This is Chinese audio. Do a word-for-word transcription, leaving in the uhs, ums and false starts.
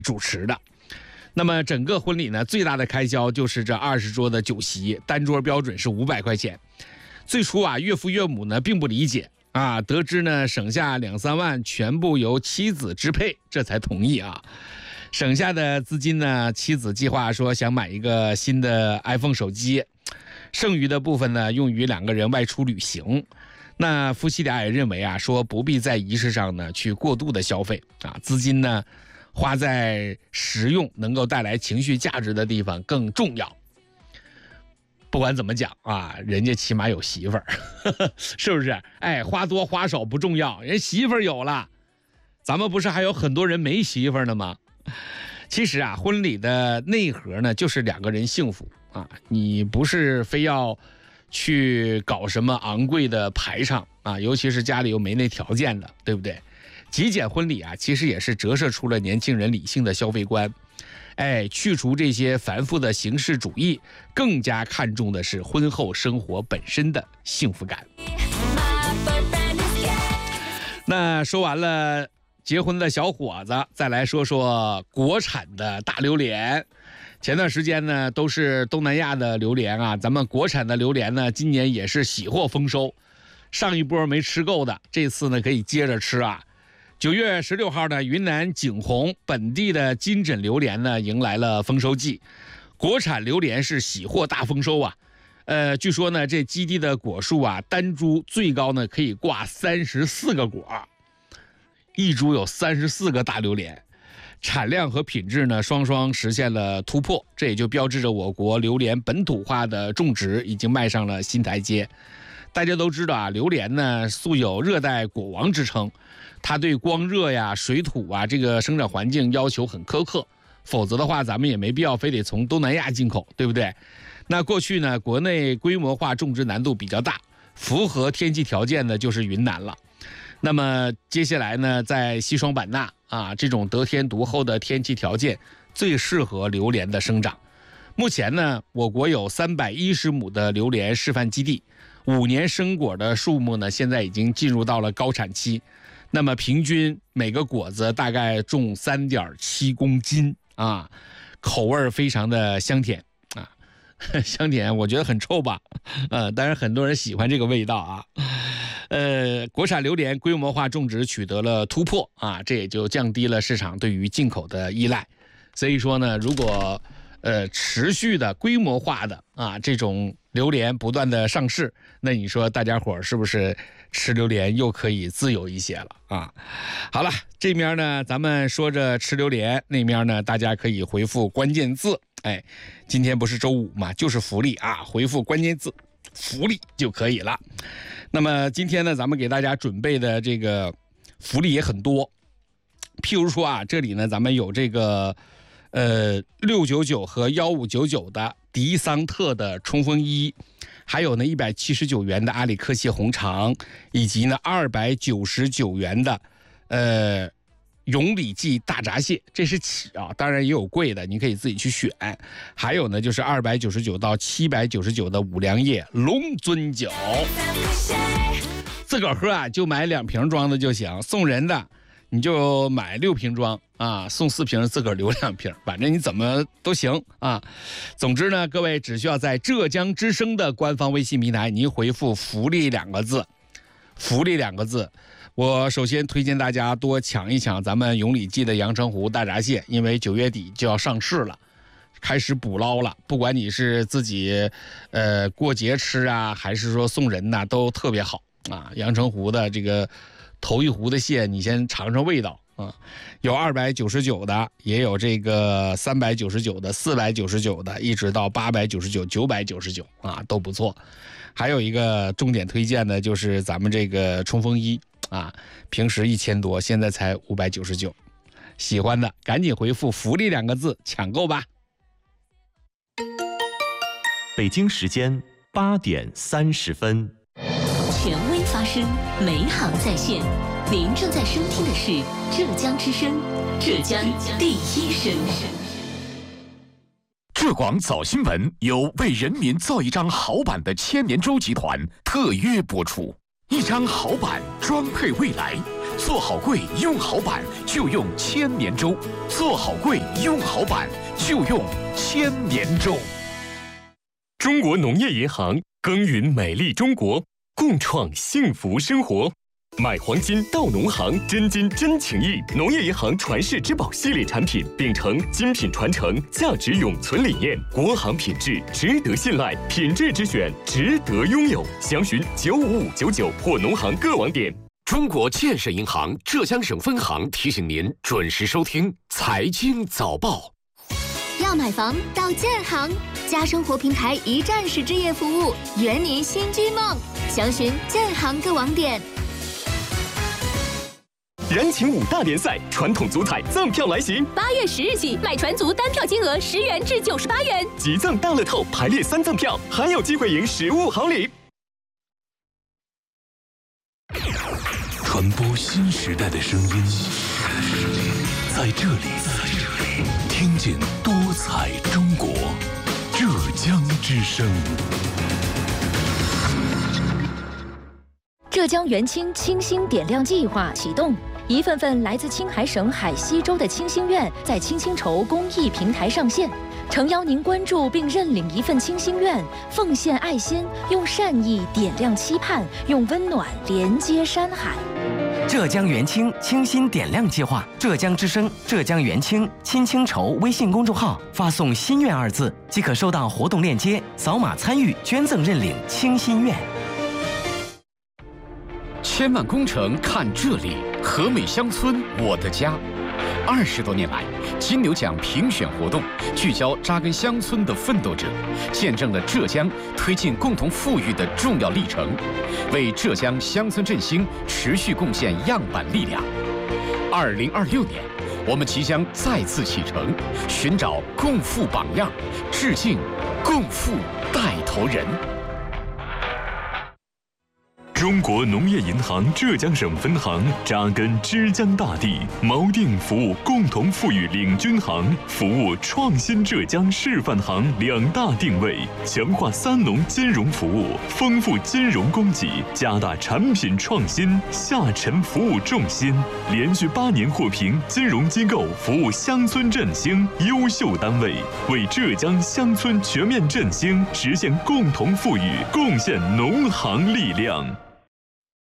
主持的。那么整个婚礼呢，最大的开销就是这二十桌的酒席，单桌标准是五百块钱。最初啊，岳父岳母呢并不理解啊，得知呢省下两三万全部由妻子支配，这才同意啊。省下的资金呢，妻子计划说想买一个新的 iPhone 手机，剩余的部分呢用于两个人外出旅行。那夫妻俩也认为啊，说不必在仪式上呢去过度的消费啊，资金呢花在实用能够带来情绪价值的地方更重要。不管怎么讲啊，人家起码有媳妇儿，是不是？哎，花多花少不重要，人媳妇儿有了，咱们不是还有很多人没媳妇儿呢吗？其实啊，婚礼的内核呢，就是两个人幸福啊，你不是非要去搞什么昂贵的排场啊，尤其是家里又没那条件的，对不对？极简婚礼啊，其实也是折射出了年轻人理性的消费观。哎，去除这些繁复的形式主义，更加看重的是婚后生活本身的幸福感。那说完了结婚的小伙子，再来说说国产的大榴莲。前段时间呢，都是东南亚的榴莲啊，咱们国产的榴莲呢，今年也是喜获丰收。上一波没吃够的，这次呢可以接着吃啊。九月十六号呢，云南景洪本地的金枕榴莲呢迎来了丰收季，国产榴莲是喜获大丰收啊。呃，据说呢，这基地的果树啊，单株最高呢可以挂三十四个果，一株有三十四个大榴莲，产量和品质呢双双实现了突破，这也就标志着我国榴莲本土化的种植已经迈上了新台阶。大家都知道啊，榴莲呢素有热带果王之称，它对光热呀、水土啊这个生长环境要求很苛刻，否则的话咱们也没必要非得从东南亚进口，对不对？那过去呢，国内规模化种植难度比较大，符合天气条件的就是云南了。那么接下来呢，在西双版纳啊这种得天独厚的天气条件，最适合榴莲的生长。目前呢，我国有三百一十亩的榴莲示范基地，五年生果的数目呢，现在已经进入到了高产期。那么平均每个果子大概重 三点七公斤啊，口味非常的香甜啊，香甜我觉得很臭吧，呃，当然很多人喜欢这个味道啊。呃，国产榴莲规模化种植取得了突破啊，这也就降低了市场对于进口的依赖。所以说呢，如果呃持续的规模化的啊这种榴莲不断的上市，那你说大家伙是不是吃榴莲又可以自由一些了啊？好了，这面呢咱们说着吃榴莲，那面呢大家可以回复关键字，哎，今天不是周五嘛，就是福利啊，回复关键字福利就可以了。那么今天呢，咱们给大家准备的这个福利也很多，譬如说啊，这里呢咱们有这个呃六九九和一五九九的迪桑特的冲锋衣，还有呢一百七十九元的阿里克谢红肠，以及呢二百九十九元的呃永里记大闸蟹，这是起啊，当然也有贵的，你可以自己去选。还有呢就是二百九十九到七百九十九的五粮液龙尊酒，自个儿喝啊就买两瓶装的就行，送人的你就买六瓶装啊，送四瓶自个儿留两瓶，反正你怎么都行啊。总之呢，各位只需要在浙江之声的官方微信平台，您回复福利两个字，福利两个字。我首先推荐大家多抢一抢咱们永里记的阳澄湖大闸蟹，因为九月底就要上市了，开始捕捞了。不管你是自己呃过节吃啊，还是说送人呐、啊，都特别好啊。阳澄湖的这个头一湖的蟹，你先尝尝味道啊。有二百九十九的，也有这个三百九十九的、四百九十九的，一直到八百九十九、九百九十九啊，都不错。还有一个重点推荐的就是咱们这个冲锋衣啊，平时一千多，现在才五百九十九。喜欢的赶紧回复福利两个字抢购吧。 北京时间八点三十分。 权威发声，美好在线。您正在收听的是浙江之声，浙江第一声。 浙广早新闻由为人民造一张好版的千年舟集团特约播出。一张好版，装配未来， 做好柜用好板就用千年粥，做好柜用好板就用千年粥。 中国农业银行耕耘美丽中国，共创幸福生活。买黄金到农行，真金真情意。农业银行传世之宝系列产品，秉承精品传承、价值永存理念，国行品质值得信赖，品质之选值得拥有。详询九五五九九或农行各网点。 中国建设银行浙江省分行提醒您准时收听财经早报。 要买房到建行，家生活平台一站式置业服务，圆您新居梦。详询建行各网点。 燃情五大联赛，传统足彩赠票来袭。 八月十日起，买船足单票金额十元至九十八元， 即赠大乐透排列三赠票，还有机会赢实物好礼。 传播新时代的声音，在这里，听见多彩中国，浙江之声。 浙江元清清星点亮计划启动。一份份来自青海省海西州的清心愿在清清筹公益平台上线，诚邀您关注并认领一份清心愿，奉献爱心，用善意点亮期盼，用温暖连接山海。 浙江元清清心点亮计划，浙江之声、浙江元清清清筹微信公众号发送“心愿”二字，即可收到活动链接，扫码参与捐赠认领清心愿。 千万工程看这里，和美乡村我的家。二十多年来，金牛奖评选活动聚焦扎根乡村的奋斗者，见证了浙江推进共同富裕的重要历程，为浙江乡村振兴持续贡献样板力量。二零二六年，我们即将再次启程，寻找共富榜样，致敬共富带头人。 中国农业银行浙江省分行扎根枝江大地，锚定服务共同富裕领军行、服务创新浙江示范行两大定位，强化三农金融服务，丰富金融供给，加大产品创新，下沉服务重心，连续八年获评金融机构服务乡村振兴优秀单位，为浙江乡村全面振兴实现共同富裕贡献农行力量。